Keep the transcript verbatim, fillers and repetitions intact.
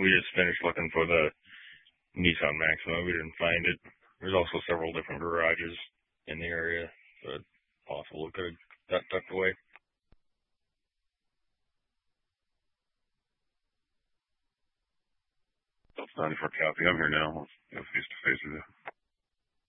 we just finished looking for the Nissan Maxima. We didn't find it. There's also several different garages in the area, so it's possible it could have got tucked away. That's ninety-four copy. I'm here now. I'll go face to face with you.